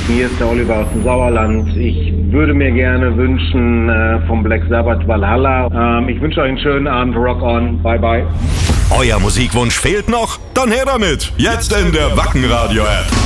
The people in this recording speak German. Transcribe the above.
Hier ist der Oliver aus dem Sauerland. Ich würde mir gerne wünschen vom Black Sabbath Valhalla. Ich wünsche euch einen schönen Abend. Rock on. Bye, bye. Euer Musikwunsch fehlt noch? Dann her damit. Jetzt in der Wacken Radio App.